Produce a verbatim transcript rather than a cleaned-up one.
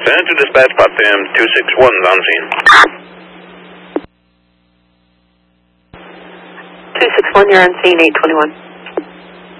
Send to dispatch, Potsdam two six one's on scene. two six one, you're on scene, eight twenty-one.